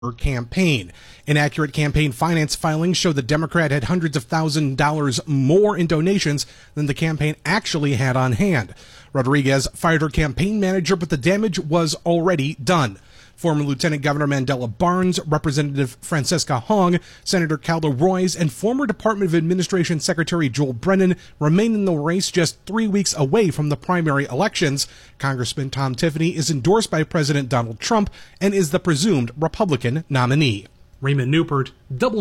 campaign. Inaccurate campaign finance filings show the Democrat had hundreds of $1,000s more in donations than the campaign actually had on hand. Rodriguez fired her campaign manager, but the damage was already done. Former Lieutenant Governor Mandela Barnes, Representative Francesca Hong, Senator Caldo Royce, and former Department of Administration Secretary Joel Brennan remain in the race just 3 weeks away from the primary elections. Congressman Tom Tiffany is endorsed by President Donald Trump and is the presumed Republican nominee. Raymond Newport,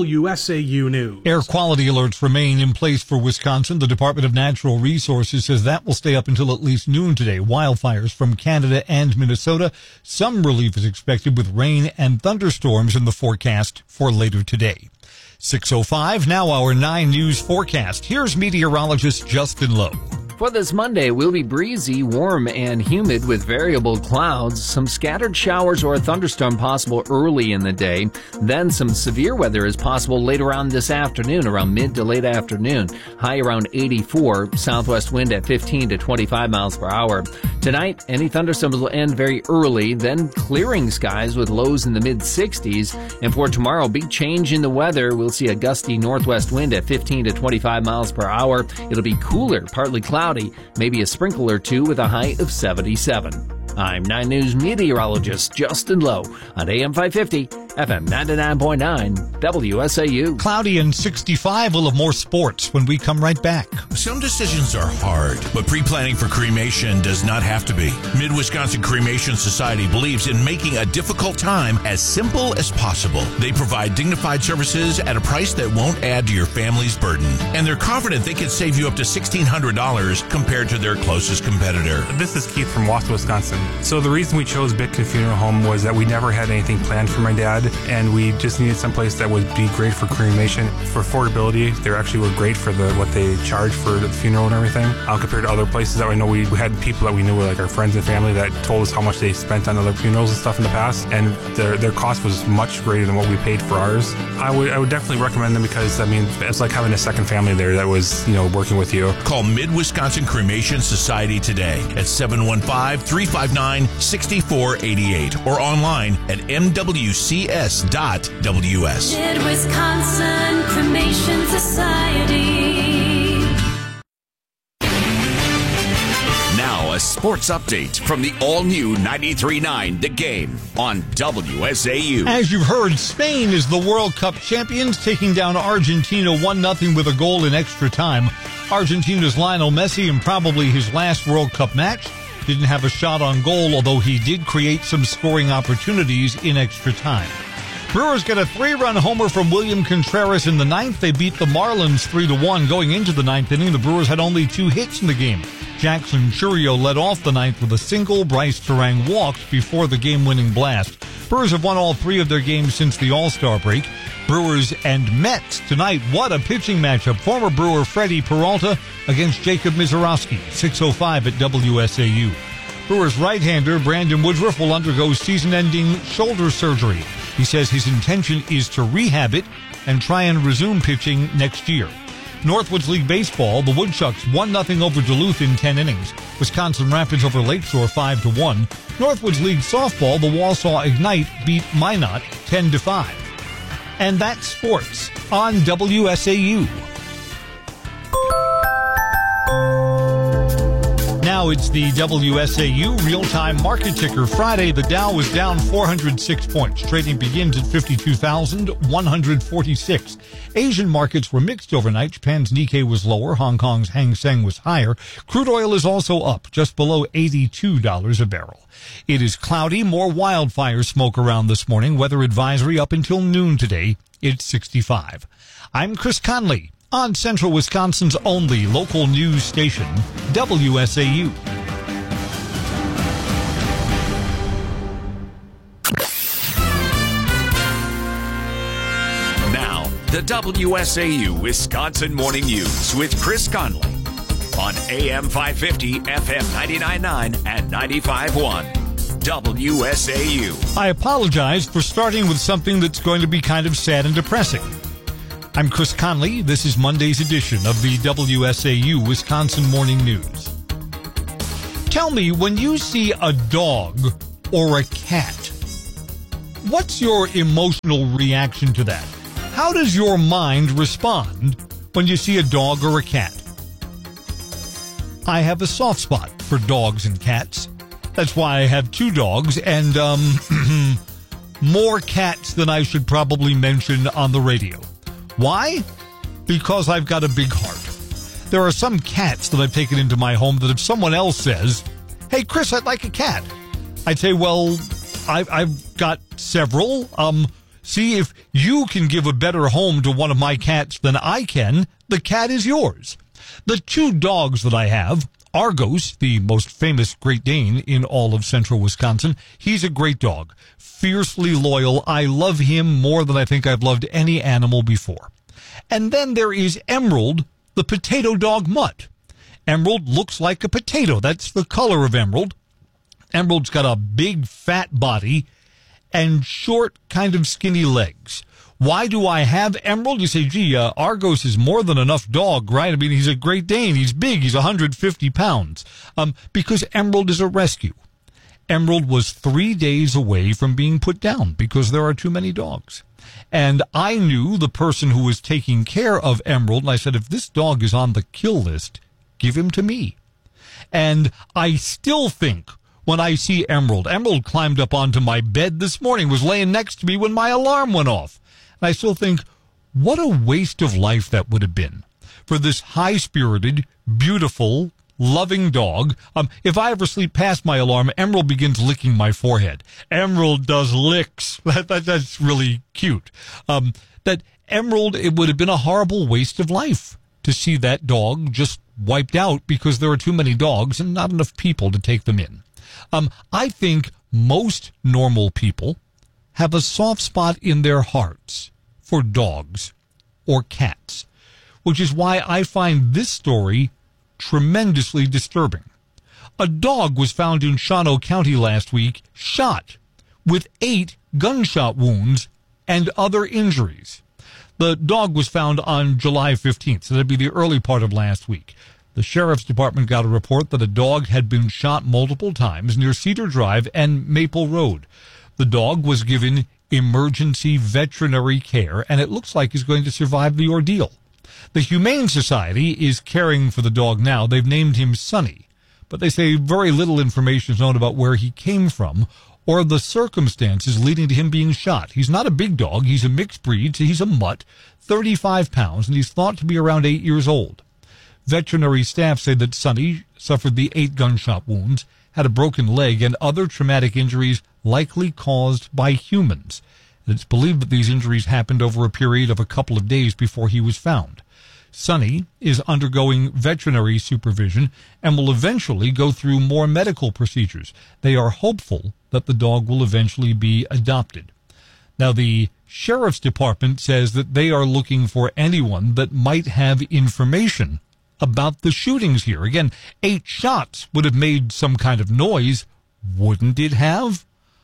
WSAU News. Air quality alerts remain in place for Wisconsin. The Department of Natural Resources says that will stay up until at least noon today. Wildfires from Canada and Minnesota. Some relief is expected with rain and thunderstorms in the forecast for later today. 6:05, now our 9 News forecast. Here's meteorologist Justin Lowe. For this Monday, we'll be breezy, warm, and humid with variable clouds. Some scattered showers or a thunderstorm possible early in the day. Then some severe weather is possible later on this afternoon, around mid to late afternoon. High around 84, southwest wind at 15 to 25 miles per hour. Tonight, any thunderstorms will end very early, then clearing skies with lows in the mid-60s. And for tomorrow, big change in the weather. We'll see a gusty northwest wind at 15 to 25 miles per hour. It'll be cooler, partly cloudy. Maybe a sprinkle or two with a high of 77. I'm 9 News meteorologist Justin Lowe on AM 550, FM 99.9, WSAU. Cloudy and 65. We'll have more sports when we come right back. Some decisions are hard, but pre-planning for cremation does not have to be. Mid-Wisconsin Cremation Society believes in making a difficult time as simple as possible. They provide dignified services at a price that won't add to your family's burden. And they're confident they can save you up to $1,600 compared to their closest competitor. This is Keith from Wausau, Wisconsin. So the reason we chose Bitkin Funeral Home was that we never had anything planned for my dad, and we just needed someplace that would be great for cremation. For affordability, they actually were great for what they charge for the funeral and everything. Compared to other places that we know, we had people that we knew, like our friends and family, that told us how much they spent on other funerals and stuff in the past, and their cost was much greater than what we paid for ours. I would definitely recommend them because, I mean, it's like having a second family there that was, working with you. Call Mid-Wisconsin Cremation Society today at 715-359-6488 or online at mwcs.ws. Mid-Wisconsin Cremation Society. Now a sports update from the all-new 93.9 The Game on WSAU. As you've heard, Spain is the World Cup champions, taking down Argentina 1-0 with a goal in extra time. Argentina's Lionel Messi, in probably his last World Cup match, didn't have a shot on goal, although he did create some scoring opportunities in extra time. Brewers get a 3-run homer from William Contreras in the 9th. They beat the Marlins 3-1. Going into the 9th inning, the Brewers had only 2 hits in the game. Jackson Chourio led off the 9th with a single. Bryce Terang walked before the game-winning blast. Brewers have won all 3 of their games since the All-Star break. Brewers and Mets tonight. What a pitching matchup. Former Brewer Freddie Peralta against Jacob Mizorowski. 6:05 at WSAU. Brewers right-hander Brandon Woodruff will undergo season-ending shoulder surgery. He says his intention is to rehab it and try and resume pitching next year. Northwoods League Baseball, the Woodchucks 1-0 over Duluth in 10 innings. Wisconsin Rapids over Lakeshore 5-1. Northwoods League Softball, the Wausau Ignite beat Minot 10-5. And that's sports on WSAU. Now it's the WSAU real-time market ticker. Friday, the Dow was down 406 points. Trading begins at 52,146. Asian markets were mixed overnight. Japan's Nikkei was lower. Hong Kong's Hang Seng was higher. Crude oil is also up, just below $82 a barrel. It is cloudy, more wildfire smoke around this morning. Weather advisory up until noon today. It's 65. I'm Chris Conley on Central Wisconsin's only local news station, WSAU. Now, the WSAU Wisconsin Morning News with Chris Conley on AM 550, FM 99.9 and 95.1. WSAU. I apologize for starting with something that's going to be kind of sad and depressing. I'm Chris Conley. This is Monday's edition of the WSAU Wisconsin Morning News. Tell me, when you see a dog or a cat, what's your emotional reaction to that? How does your mind respond when you see a dog or a cat? I have a soft spot for dogs and cats. That's why I have 2 dogs and more cats than I should probably mention on the radio. Why? Because I've got a big heart. There are some cats that I've taken into my home that if someone else says, "Hey, Chris, I'd like a cat," I'd say, well, I've got several. See, if you can give a better home to one of my cats than I can, the cat is yours. The 2 dogs that I have, Argos, the most famous Great Dane in all of central Wisconsin, he's a great dog, fiercely loyal. I love him more than I think I've loved any animal before. And then there is Emerald, the potato dog mutt. Emerald looks like a potato. That's the color of Emerald. Emerald's got a big fat body and short, kind of skinny legs. Why do I have Emerald? You say, gee, Argos is more than enough dog, right? I mean, he's a Great Dane. He's big. He's 150 pounds. Because Emerald is a rescue. Emerald was 3 days away from being put down because there are too many dogs. And I knew the person who was taking care of Emerald, and I said, if this dog is on the kill list, give him to me. And I still think when I see Emerald climbed up onto my bed this morning, was laying next to me when my alarm went off. And I still think, what a waste of life that would have been for this high-spirited, beautiful, loving dog. If I ever sleep past my alarm, Emerald begins licking my forehead. Emerald does licks. That's really cute. That Emerald, it would have been a horrible waste of life to see that dog just wiped out because there are too many dogs and not enough people to take them in. I think most normal people have a soft spot in their hearts for dogs or cats, which is why I find this story tremendously disturbing. A dog was found in Shawano County last week, shot, with 8 gunshot wounds and other injuries. The dog was found on July 15th, so that'd be the early part of last week. The sheriff's department got a report that a dog had been shot multiple times near Cedar Drive and Maple Road. The dog was given emergency veterinary care, and it looks like he's going to survive the ordeal. The Humane Society is caring for the dog now. They've named him Sonny, but they say very little information is known about where he came from or the circumstances leading to him being shot. He's not a big dog. He's a mixed breed, so he's a mutt, 35 pounds, and he's thought to be around 8 years old. Veterinary staff say that Sonny suffered the 8 gunshot wounds, had a broken leg, and other traumatic injuries likely caused by humans. And it's believed that these injuries happened over a period of a couple of days before he was found. Sonny is undergoing veterinary supervision and will eventually go through more medical procedures. They are hopeful that the dog will eventually be adopted. Now, the sheriff's department says that they are looking for anyone that might have information about the shootings here. Again, 8 shots would have made some kind of noise. Wouldn't it have?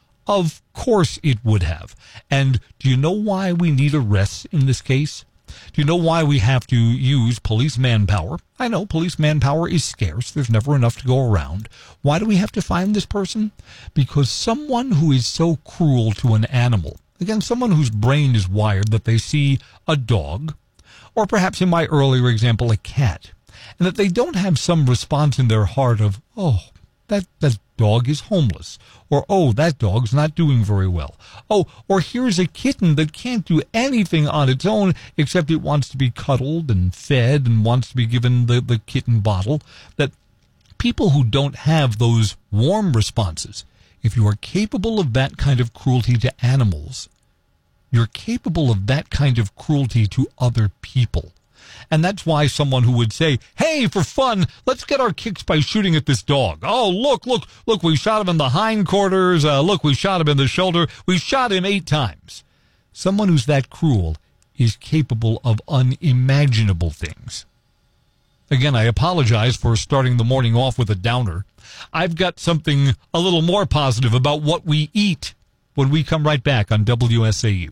Of course it would have. And do you know why we need arrests in this case? Do you know why we have to use police manpower? I know police manpower is scarce. There's never enough to go around. Why do we have to find this person? Because someone who is so cruel to an animal, again, someone whose brain is wired that they see a dog, or perhaps in my earlier example, a cat, and that they don't have some response in their heart of, oh, that dog is homeless, or, oh, that dog's not doing very well. Oh, or here's a kitten that can't do anything on its own except it wants to be cuddled and fed and wants to be given the kitten bottle. That people who don't have those warm responses, if you are capable of that kind of cruelty to animals, you're capable of that kind of cruelty to other people. And that's why someone who would say, hey, for fun, let's get our kicks by shooting at this dog. Oh, look, we shot him in the hindquarters. Look, we shot him in the shoulder. We shot him 8 times. Someone who's that cruel is capable of unimaginable things. Again, I apologize for starting the morning off with a downer. I've got something a little more positive about what we eat when we come right back on WSAU.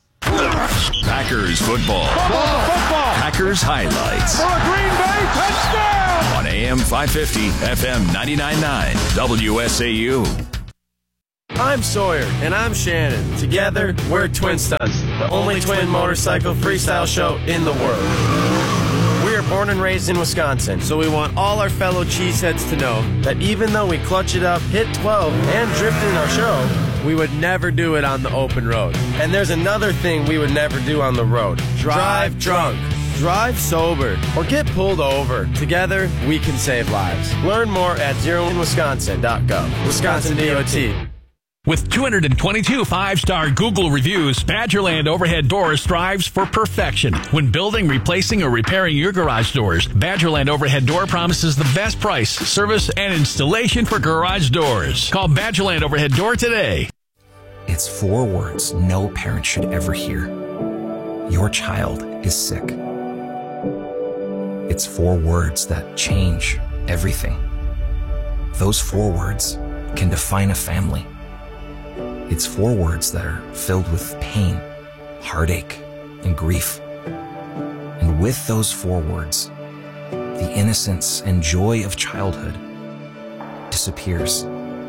Packers football. Packers highlights. For a Green Bay touchdown! On AM 550, FM 99.9, WSAU. I'm Sawyer. And I'm Shannon. Together, we're Twin Stunts, the only twin motorcycle freestyle show in the world. We are born and raised in Wisconsin, so we want all our fellow cheeseheads to know that even though we clutch it up, hit 12, and drift in our show, we would never do it on the open road. And there's another thing we would never do on the road. Drive drunk. Drive sober or get pulled over. Together, we can save lives. Learn more at zeroinwisconsin.gov. Wisconsin DOT. With 222 5-star Google reviews, Badgerland Overhead Doors strives for perfection. When building, replacing, or repairing your garage doors, Badgerland Overhead Door promises the best price, service, and installation for garage doors. Call Badgerland Overhead Door today. It's 4 words no parent should ever hear. Your child is sick. It's 4 words that change everything. Those 4 words can define a family. It's 4 words that are filled with pain, heartache, and grief. And with those 4 words, the innocence and joy of childhood disappears.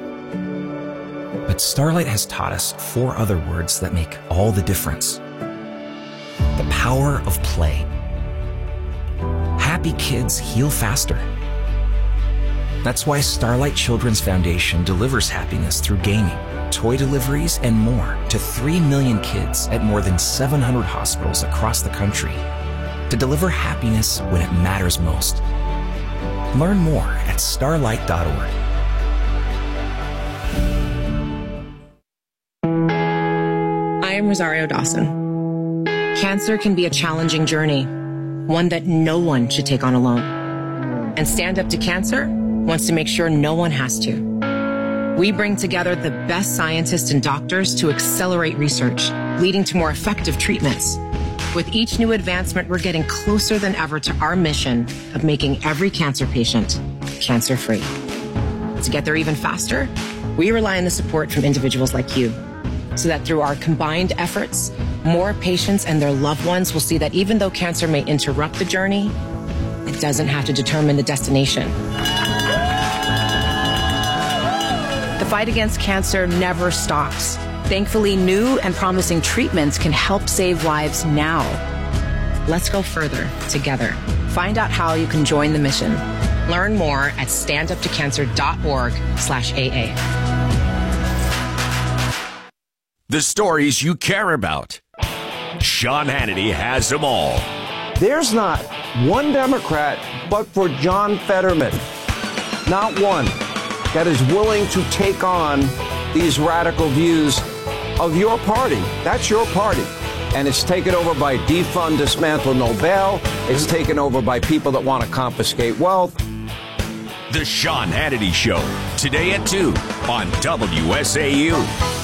But Starlight has taught us 4 other words that make all the difference. The power of play. Happy kids heal faster. That's why Starlight Children's Foundation delivers happiness through gaming, toy deliveries, and more to 3 million kids at more than 700 hospitals across the country to deliver happiness when it matters most. Learn more at starlight.org. I am Rosario Dawson. Cancer can be a challenging journey, one that no one should take on alone. And Stand Up to Cancer wants to make sure no one has to. We bring together the best scientists and doctors to accelerate research, leading to more effective treatments. With each new advancement, we're getting closer than ever to our mission of making every cancer patient cancer-free. To get there even faster, we rely on the support from individuals like you, so that through our combined efforts, more patients and their loved ones will see that even though cancer may interrupt the journey, it doesn't have to determine the destination. The fight against cancer never stops. Thankfully, new and promising treatments can help save lives now. Let's go further together. Find out how you can join the mission. Learn more at standuptocancer.org/AA. The stories you care about. Sean Hannity has them all. There's not one Democrat but for John Fetterman. Not one that is willing to take on these radical views of your party. That's your party. And it's taken over by defund, dismantle, no bail. It's taken over by people that want to confiscate wealth. The Sean Hannity Show, today at 2 on WSAU.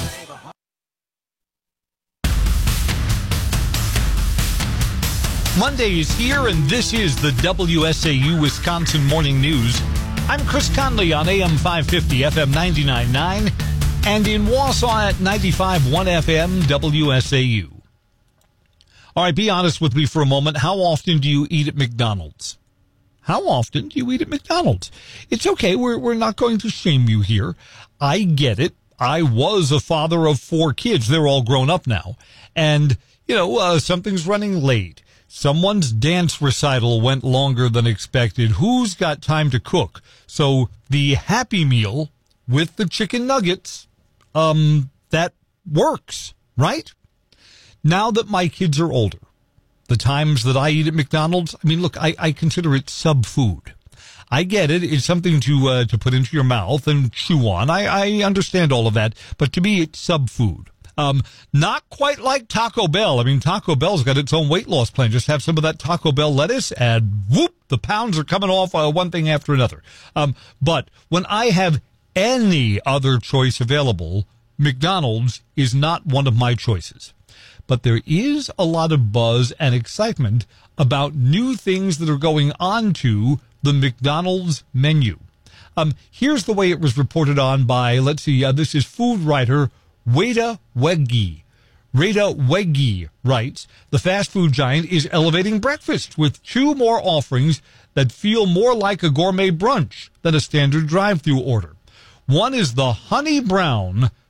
Monday is here, and this is the WSAU Wisconsin Morning News. I'm Chris Conley on AM 550, FM 99.9, and in Wausau at 95.1 FM, WSAU. All right, be honest with me for a moment. How often do you eat at McDonald's? How often do you eat at McDonald's? It's okay. We're not going to shame you here. I get it. I was a father of 4 kids. They're all grown up now. And, something's running late. Someone's dance recital went longer than expected. Who's got time to cook? So the Happy Meal with the chicken nuggets, that works, right? Now that my kids are older, the times that I eat at McDonald's, I consider it sub-food. I get it. It's something to put into your mouth and chew on. I understand all of that. But to me, it's sub-food. Not quite like Taco Bell. Taco Bell's got its own weight loss plan. Just have some of that Taco Bell lettuce and whoop, the pounds are coming off one thing after another. But when I have any other choice available, McDonald's is not one of my choices. But there is a lot of buzz and excitement about new things that are going on to the McDonald's menu. Here's the way it was reported on by, this is food writer Wada Weggie. Rada Weggie writes, the fast food giant is elevating breakfast with 2 more offerings that feel more like a gourmet brunch than a standard drive-thru order. One is the Honey Brown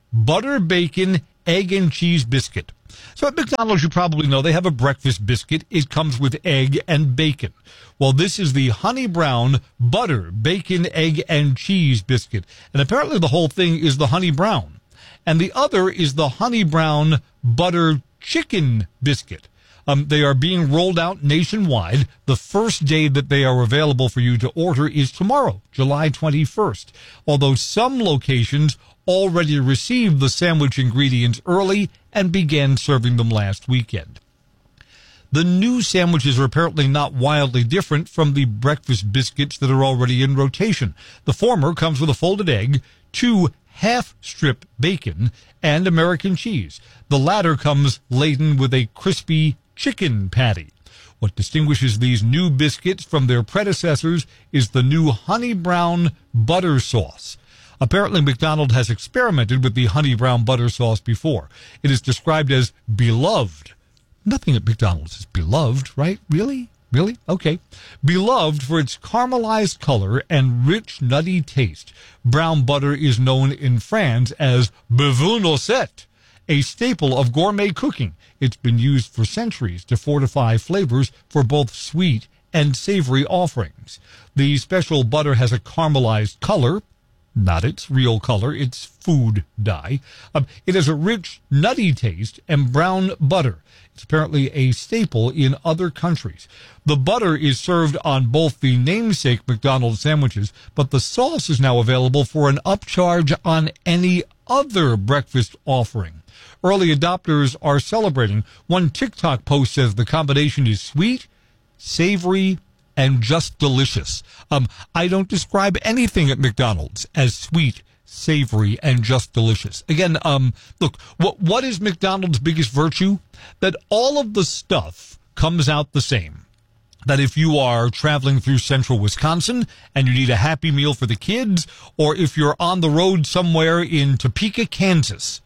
butter, bacon, egg, and cheese biscuit. So at McDonald's, you probably know they have a breakfast biscuit. It comes with egg and bacon. Well, this is the Honey Brown butter, bacon, egg, and cheese biscuit. And apparently the whole thing is the Honey Brown. And the other is the Honey Brown butter chicken biscuit. They are being rolled out nationwide. The first day that they are available for you to order is tomorrow, July 21st. Although some locations already received the sandwich ingredients early and began serving them last weekend. The new sandwiches are apparently not wildly different from the breakfast biscuits that are already in rotation. The former comes with a folded egg, 2 half-strip bacon, and American cheese. The latter comes laden with a crispy chicken patty. What distinguishes these new biscuits from their predecessors is the new Honey Brown butter sauce. Apparently, McDonald's has experimented with the Honey Brown butter sauce before. It is described as beloved. Nothing at McDonald's is beloved, right? Really? Really? Okay. Beloved for its caramelized color and rich, nutty taste. Brown butter is known in France as bavon noisette, a staple of gourmet cooking. It's been used for centuries to fortify flavors for both sweet and savory offerings. The special butter has a caramelized color, not its real color, it's food dye. It has a rich, nutty taste and brown butter. It's apparently a staple in other countries. The butter is served on both the namesake McDonald's sandwiches, but the sauce is now available for an upcharge on any other breakfast offering. Early adopters are celebrating. One TikTok post says the combination is sweet, savory, and just delicious. I don't describe anything at McDonald's as sweet, savory, and just delicious. Again, look, what is McDonald's biggest virtue? That all of the stuff comes out the same. That if you are traveling through central Wisconsin and you need a Happy Meal for the kids, or if you're on the road somewhere in Topeka, Kansas,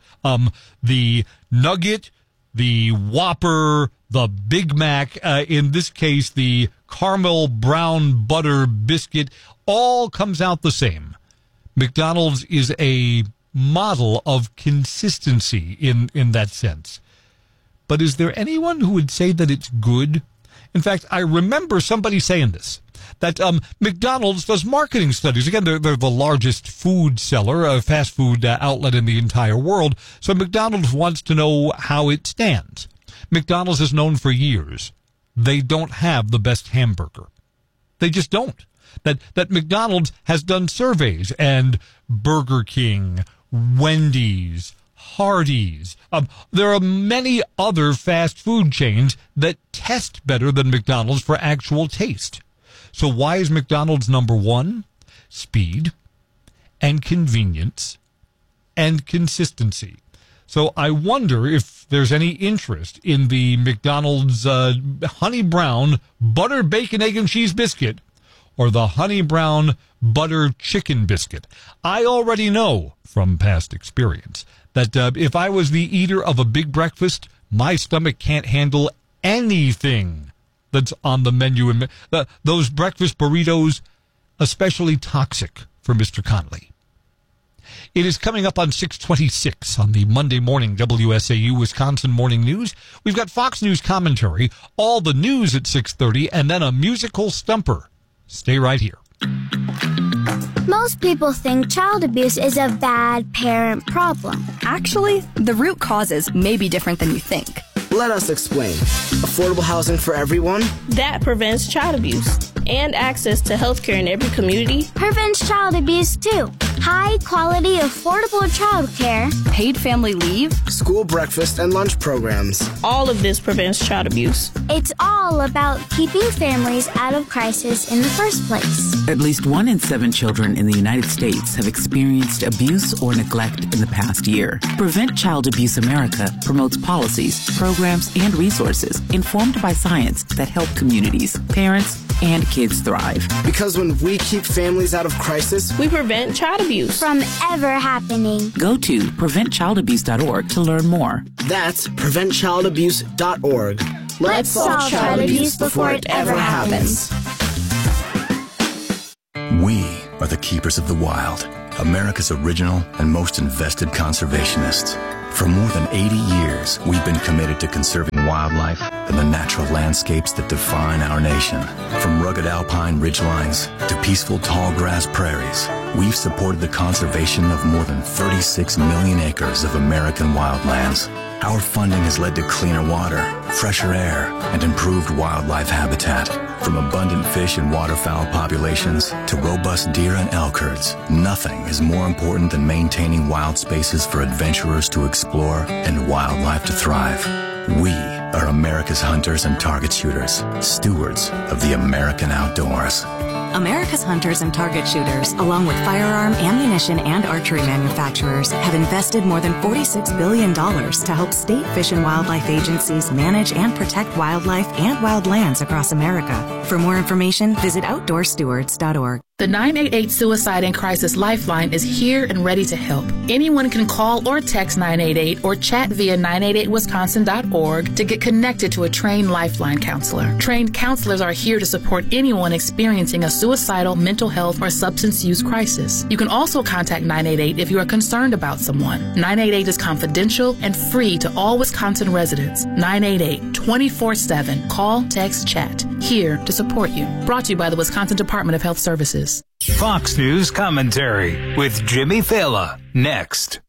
the nugget, the Whopper, the Big Mac, in this case, the caramel brown butter biscuit, all comes out the same. McDonald's is a model of consistency in that sense. But is there anyone who would say that it's good? In fact, I remember somebody saying this, that McDonald's does marketing studies. Again, they're the largest food seller, a fast food outlet in the entire world, so McDonald's wants to know how it stands. McDonald's is known for years. They don't have the best hamburger. They just don't. That McDonald's has done surveys, and Burger King, Wendy's, Hardee's. There are many other fast food chains that test better than McDonald's for actual taste. So why is McDonald's number one? Speed and convenience and consistency. So I wonder if there's any interest in the McDonald's Honey Brown butter, bacon, egg, and cheese biscuit or the Honey Brown butter chicken biscuit. I already know from past experience that if I was the eater of a big breakfast, my stomach can't handle anything that's on the menu. And those breakfast burritos, especially toxic for Mr. Conley. It is coming up on 6:26 on the Monday morning WSAU Wisconsin Morning News. We've got Fox News commentary, all the news at 6:30, and then a musical stumper. Stay right here. Most people think child abuse is a bad parent problem. Actually, the root causes may be different than you think. Let us explain. Affordable housing for everyone? That prevents child abuse. And access to health care in every community prevents child abuse too. High quality, affordable child care. Paid family leave. School breakfast and lunch programs. All of this prevents child abuse. It's all about keeping families out of crisis in the first place. At least 1 in 7 children in the United States have experienced abuse or neglect in the past year. Prevent Child Abuse America promotes policies, programs, and resources informed by science that help communities, parents, and kids thrive. Because when we keep families out of crisis, we prevent child abuse from ever happening. Go to preventchildabuse.org to learn more. That's preventchildabuse.org. Let's solve child abuse before it ever happens. We are the keepers of the wild. America's original and most invested conservationists. For more than 80 years, we've been committed to conserving wildlife and the natural landscapes that define our nation. From rugged alpine ridgelines to peaceful tall grass prairies, we've supported the conservation of more than 36 million acres of American wildlands. Our funding has led to cleaner water, fresher air, and improved wildlife habitat. From abundant fish and waterfowl populations to robust deer and elk herds, nothing is more important than maintaining wild spaces for adventurers to explore and wildlife to thrive. We are America's hunters and target shooters, stewards of the American outdoors. America's hunters and target shooters, along with firearm, ammunition, and archery manufacturers, have invested more than $46 billion to help state fish and wildlife agencies manage and protect wildlife and wildlands across America. For more information, visit outdoorstewards.org. The 988 Suicide and Crisis Lifeline is here and ready to help. Anyone can call or text 988 or chat via 988wisconsin.org to get connected to a trained Lifeline counselor. Trained counselors are here to support anyone experiencing a suicidal, mental health, or substance use crisis. You can also contact 988 if you are concerned about someone. 988 is confidential and free to all Wisconsin residents. 988 24/7. Call, text, chat. Here to support you. Brought to you by the Wisconsin Department of Health Services. Fox News Commentary with Jimmy Fallon. Next.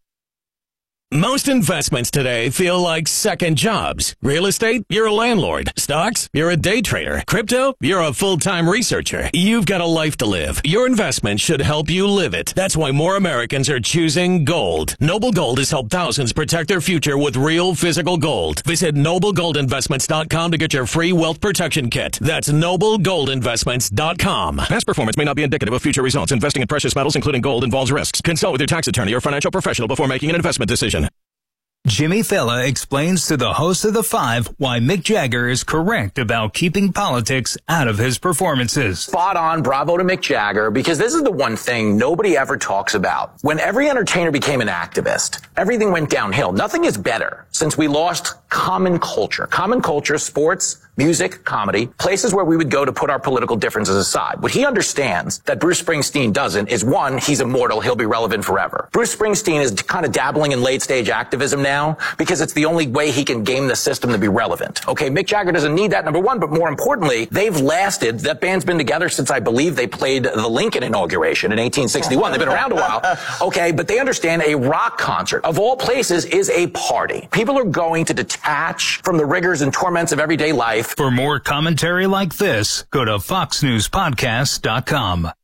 Most investments today feel like second jobs. Real estate, you're a landlord. Stocks, you're a day trader. Crypto, you're a full-time researcher. You've got a life to live. Your investment should help you live it. That's why more Americans are choosing gold. Noble Gold has helped thousands protect their future with real physical gold. Visit NobleGoldInvestments.com to get your free wealth protection kit. That's NobleGoldInvestments.com. Past performance may not be indicative of future results. Investing in precious metals, including gold, involves risks. Consult with your tax attorney or financial professional before making an investment decision. Jimmy Fallon explains to the host of The Five why Mick Jagger is correct about keeping politics out of his performances. Spot on. Bravo to Mick Jagger, because this is the one thing nobody ever talks about. When every entertainer became an activist, everything went downhill. Nothing is better since we lost common culture. Common culture, sports, music, comedy, places where we would go to put our political differences aside. What he understands that Bruce Springsteen doesn't is, one, he's immortal. He'll be relevant forever. Bruce Springsteen is kind of dabbling in late-stage activism now because it's the only way he can game the system to be relevant. Okay, Mick Jagger doesn't need that, number one, but more importantly, they've lasted. That band's been together since I believe they played the Lincoln inauguration in 1861. They've been around a while. Okay, but they understand a rock concert, of all places, is a party. People are going to detach from the rigors and torments of everyday life. For more commentary like this, go to foxnewspodcast.com.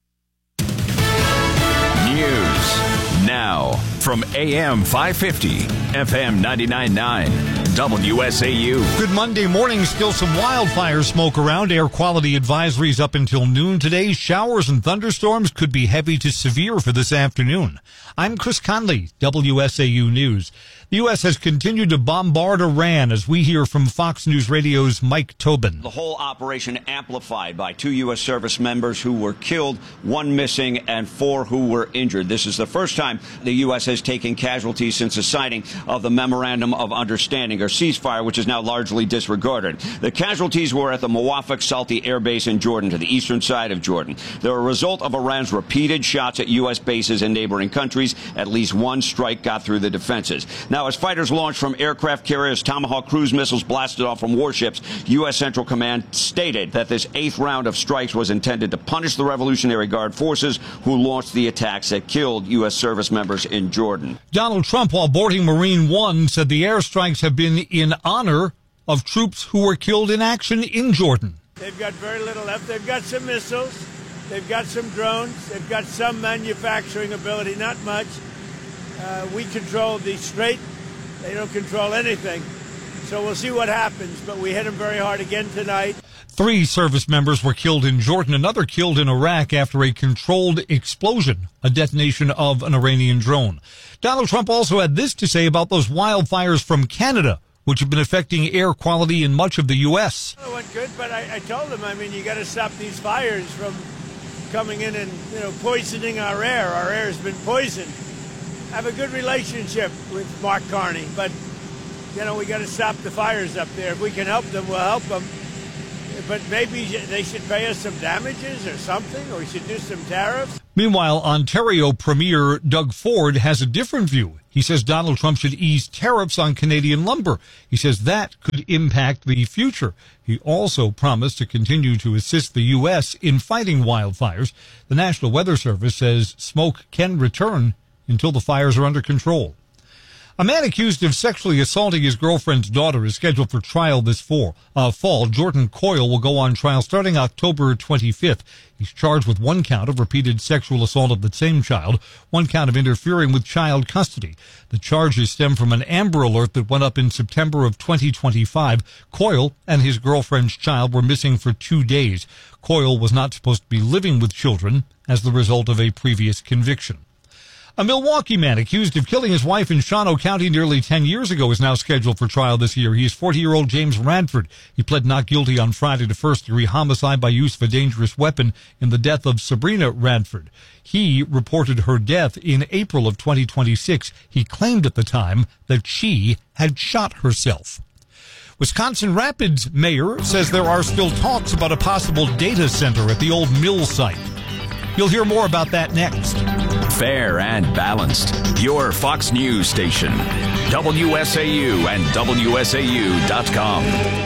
News now from AM 550, FM 99.9, WSAU. Good Monday morning. Still some wildfire smoke around. Air quality advisories up until noon today. Showers and thunderstorms could be heavy to severe for this afternoon. I'm Chris Conley, WSAU News. The U.S. has continued to bombard Iran, as we hear from Fox News Radio's Mike Tobin. The whole operation amplified by 2 U.S. service members who were killed, 1 missing, and 4 who were injured. This is the first time the U.S. has taken casualties since the signing of the Memorandum of Understanding, or ceasefire, which is now largely disregarded. The casualties were at the Muwafaq Salti Air Base in Jordan, to the eastern side of Jordan. They're a result of Iran's repeated shots at U.S. bases in neighboring countries. At least 1 strike got through the defenses. Now, as fighters launched from aircraft carriers, Tomahawk cruise missiles blasted off from warships, U.S. Central Command stated that this 8th round of strikes was intended to punish the Revolutionary Guard forces who launched the attacks that killed U.S. service members in Jordan. Donald Trump, while boarding Marine One, said the airstrikes have been in honor of troops who were killed in action in Jordan. They've got very little left. They've got some missiles. They've got some drones. They've got some manufacturing ability, not much. We control the strait. They don't control anything. So we'll see what happens, but we hit them very hard again tonight. 3 service members were killed in Jordan, another killed in Iraq after a controlled explosion, a detonation of an Iranian drone. Donald Trump also had this to say about those wildfires from Canada, which have been affecting air quality in much of the U.S. Well, it went good, but I told him, you got to stop these fires from coming in and, poisoning our air. Our air has been poisoned. I have a good relationship with Mark Carney, but, we got to stop the fires up there. If we can help them, we'll help them. But maybe they should pay us some damages or something, or we should do some tariffs. Meanwhile, Ontario Premier Doug Ford has a different view. He says Donald Trump should ease tariffs on Canadian lumber. He says that could impact the future. He also promised to continue to assist the U.S. in fighting wildfires. The National Weather Service says smoke can return until the fires are under control. A man accused of sexually assaulting his girlfriend's daughter is scheduled for trial this fall. Jordan Coyle will go on trial starting October 25th. He's charged with one count of repeated sexual assault of the same child, one count of interfering with child custody. The charges stem from an Amber Alert that went up in September of 2025. Coyle and his girlfriend's child were missing for 2 days. Coyle was not supposed to be living with children as the result of a previous conviction. A Milwaukee man accused of killing his wife in Shawano County nearly 10 years ago is now scheduled for trial this year. He is 40-year-old James Radford. He pled not guilty on Friday to first-degree homicide by use of a dangerous weapon in the death of Sabrina Radford. He reported her death in April of 2026. He claimed at the time that she had shot herself. Wisconsin Rapids mayor says there are still talks about a possible data center at the old mill site. You'll hear more about that next. Fair and balanced. Your Fox News station. WSAU and WSAU.com.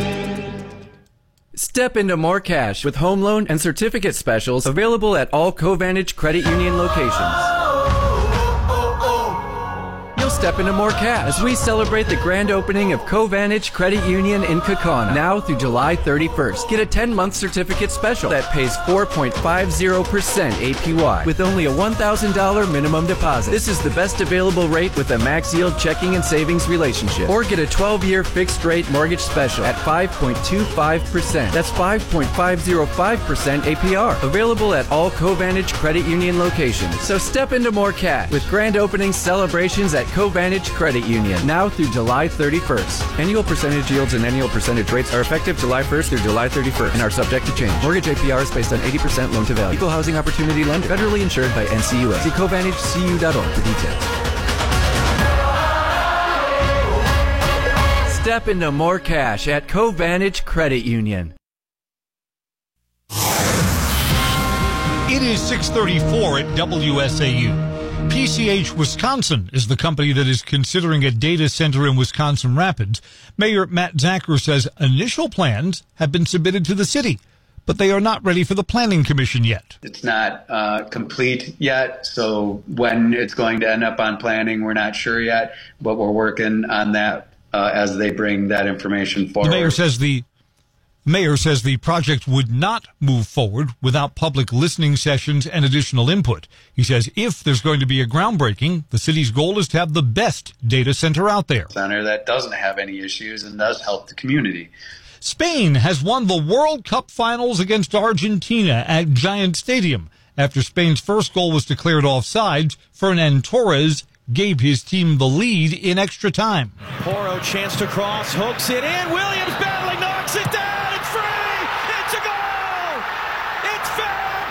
Step into more cash with home loan and certificate specials available at all Covantage Credit Union locations. You'll step into more cash as we celebrate the grand opening of Covantage Credit Union in Kaukauna now through July 31st. Get a 10-month certificate special that pays 4.50% APY with only a $1,000 minimum deposit. This is the best available rate with a max yield checking and savings relationship. Or get a 12-year fixed rate mortgage special at 5.25%. That's 5.505% APR. Available at all Covantage Credit Union locations. So step into more cash with grand opening celebrations at Covantage Credit Union now through July 31st. Annual percentage yields and annual percentage rates are effective July 1st through July 31st and are subject to change. Mortgage APR is based on 80% loan to value. Equal housing opportunity lender. Federally insured by NCUA. See CovantageCU.org for details. Step into more cash at Covantage Credit Union. It is 6:34 at WSAU. PCH Wisconsin is the company that is considering a data center in Wisconsin Rapids. Mayor Matt Zacher says initial plans have been submitted to the city, but they are not ready for the Planning Commission yet. It's not complete yet, so when it's going to end up on planning, we're not sure yet, but we're working on that as they bring that information forward. The mayor says the project would not move forward without public listening sessions and additional input. He says if there's going to be a groundbreaking, the city's goal is to have the best data center out there. Center that doesn't have any issues and does help the community. Spain has won the World Cup finals against Argentina at Giant Stadium. After Spain's first goal was declared offsides, Fernan Torres gave his team the lead in extra time. Porro chance to cross, hooks it in. Williams battling, knocks it down. It's free. It's a goal. It's Ferran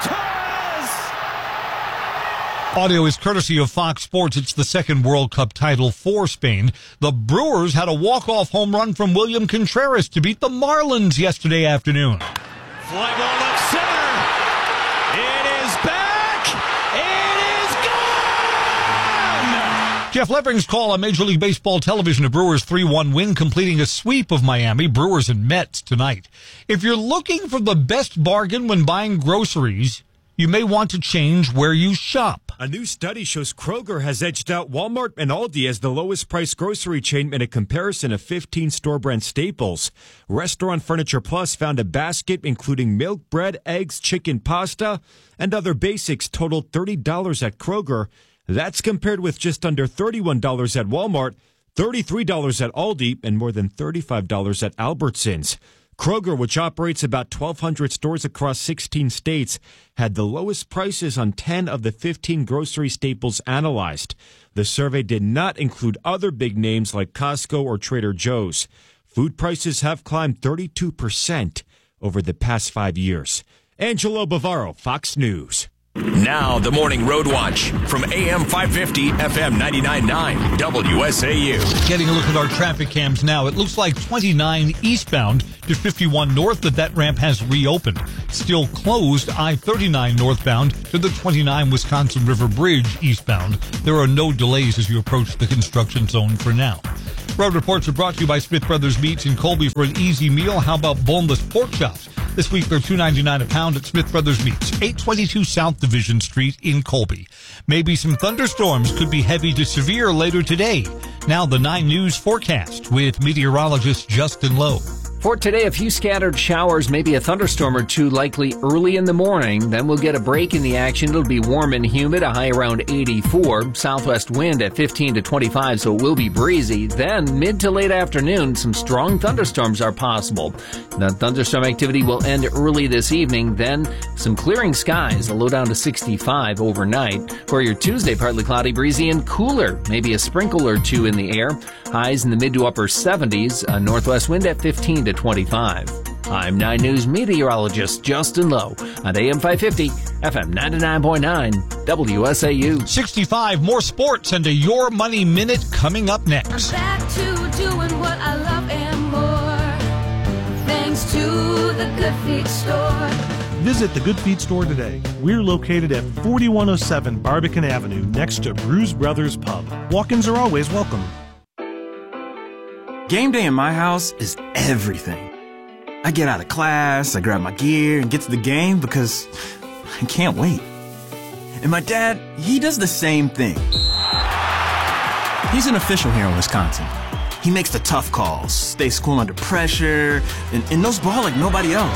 Torres. Audio is courtesy of Fox Sports. It's the second World Cup title for Spain. The Brewers had a walk-off home run from William Contreras to beat the Marlins yesterday afternoon. Fly ball left center. It is back. It is gone. Jeff Levering's call on Major League Baseball television, a Brewers 3-1 win, completing a sweep of Miami. Brewers and Mets tonight. If you're looking for the best bargain when buying groceries, you may want to change where you shop. A new study shows Kroger has edged out Walmart and Aldi as the lowest priced grocery chain in a comparison of 15 store brand staples. Restaurant Furniture Plus found a basket including milk, bread, eggs, chicken, pasta, and other basics totaled $30 at Kroger. That's compared with just under $31 at Walmart, $33 at Aldi, and more than $35 at Albertsons. Kroger, which operates about 1,200 stores across 16 states, had the lowest prices on 10 of the 15 grocery staples analyzed. The survey did not include other big names like Costco or Trader Joe's. Food prices have climbed 32% over the past 5 years. Angelo Bavaro, Fox News. Now, the Morning Road Watch from AM 550, FM 99.9, WSAU. Getting a look at our traffic cams now. It looks like 29 eastbound to 51 north, but that ramp has reopened. Still closed I-39 northbound to the 29 Wisconsin River Bridge eastbound. There are no delays as you approach the construction zone for now. Road reports are brought to you by Smith Brothers Meats in Colby. For an easy meal, how about boneless pork chops? This week, they're $2.99 a pound at Smith Brothers Meats, 822 South Division Street in Colby. Maybe some thunderstorms could be heavy to severe later today. Now, the 9 News forecast with meteorologist Justin Lowe. For today, a few scattered showers, maybe a thunderstorm or two likely early in the morning. Then we'll get a break in the action. It'll be warm and humid, a high around 84. Southwest wind at 15 to 25, so it will be breezy. Then, mid to late afternoon, some strong thunderstorms are possible. The thunderstorm activity will end early this evening. Then, some clearing skies, a low down to 65 overnight. For your Tuesday, partly cloudy, breezy, and cooler. Maybe a sprinkle or two in the air. Highs in the mid to upper 70s. A northwest wind at 15 to 25. I'm 9 News meteorologist Justin Lowe on AM 550, FM 99.9, WSAU. 65 more sports and a Your Money Minute coming up next. I'm back to doing what I love and more, thanks to the Good Feet Store. Visit the Good Feet Store today. We're located at 4107 Barbican Avenue next to Brews Brothers Pub. Walk-ins are always welcome. Game day in my house is everything. I get out of class, I grab my gear, and get to the game because I can't wait. And my dad, he does the same thing. He's an official here in Wisconsin. He makes the tough calls, stays cool under pressure, and knows ball like nobody else.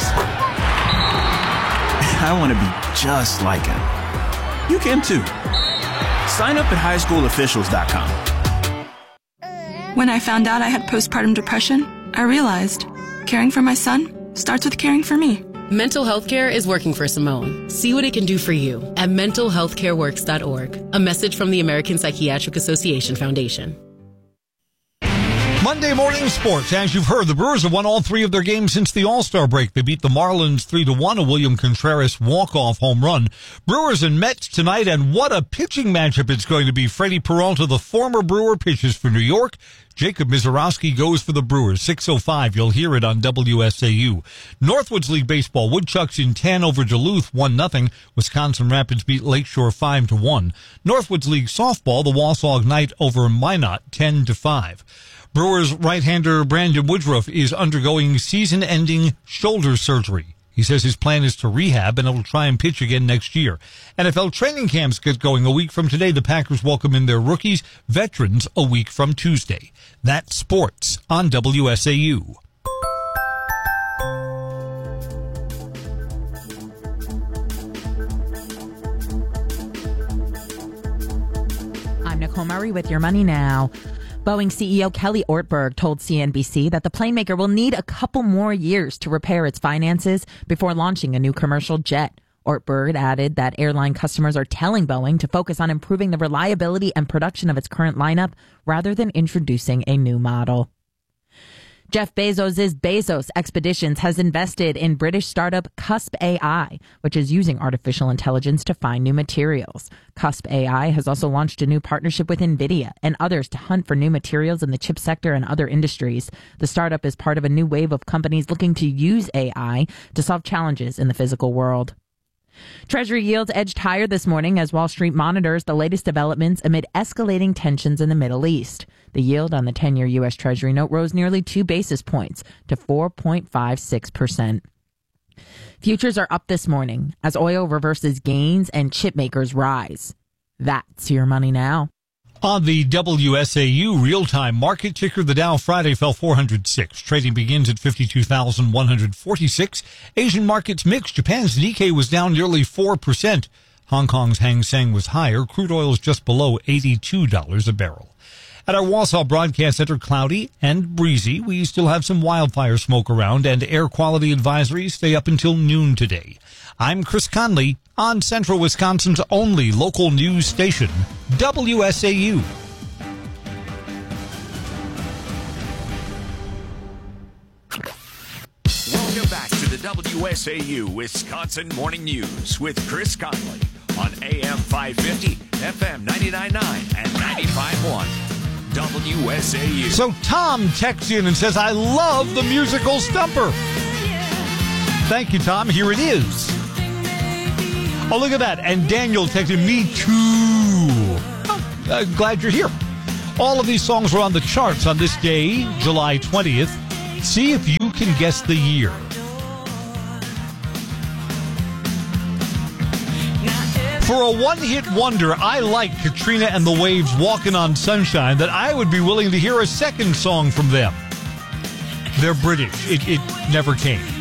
I want to be just like him. You can too. Sign up at highschoolofficials.com. When I found out I had postpartum depression, I realized caring for my son starts with caring for me. Mental health care is working for Simone. See what it can do for you at mentalhealthcareworks.org. A message from the American Psychiatric Association Foundation. Monday morning sports. As you've heard, the Brewers have won all 3 of their games since the All-Star break. They beat the Marlins 3-1, a William Contreras walk-off home run. Brewers and Mets tonight, and what a pitching matchup it's going to be. Freddie Peralta, the former Brewer, pitches for New York. Jacob Mizorowski goes for the Brewers. 6:05, you'll hear it on WSAU. Northwoods League Baseball, Woodchucks in 10 over Duluth, 1-0. Wisconsin Rapids beat Lakeshore 5-1. Northwoods League Softball, the Wausau Ignite over Minot, 10-5. Brewers right-hander Brandon Woodruff is undergoing season-ending shoulder surgery. He says his plan is to rehab and will try and pitch again next year. NFL training camps get going a week from today. The Packers welcome in their rookies, veterans, a week from Tuesday. That's sports on WSAU. I'm Nicole Murray with your money now. Boeing CEO Kelly Ortberg told CNBC that the plane maker will need a couple more years to repair its finances before launching a new commercial jet. Ortberg added that airline customers are telling Boeing to focus on improving the reliability and production of its current lineup rather than introducing a new model. Jeff Bezos' Bezos Expeditions has invested in British startup Cusp AI, which is using artificial intelligence to find new materials. Cusp AI has also launched a new partnership with NVIDIA and others to hunt for new materials in the chip sector and other industries. The startup is part of a new wave of companies looking to use AI to solve challenges in the physical world. Treasury yields edged higher this morning as Wall Street monitors the latest developments amid escalating tensions in the Middle East. The yield on the 10-year U.S. Treasury note rose nearly 2 basis points to 4.56%. Futures are up this morning as oil reverses gains and chip makers rise. That's your money now. On the WSAU real-time market ticker, the Dow Friday fell 406. Trading begins at 52,146. Asian markets mixed. Japan's Nikkei was down nearly 4%. Hong Kong's Hang Seng was higher. Crude oil is just below $82 a barrel. At our Wausau Broadcast Center, cloudy and breezy. We still have some wildfire smoke around, and air quality advisories stay up until noon today. I'm Chris Conley on Central Wisconsin's only local news station, WSAU. Welcome back to the WSAU Wisconsin Morning News with Chris Conley on AM 550, FM 99.9, and 95.1 WSAU. So Tom texts in and says, I love the musical Stumper. Thank you, Tom. Here it is. Oh, look at that. And Daniel texted me too. Oh, glad you're here. All of these songs were on the charts on this day, July 20th. See if you can guess the year. For a one-hit wonder, I like Katrina and the Waves' Walkin' on Sunshine, that I would be willing to hear a second song from them. They're British. It never came.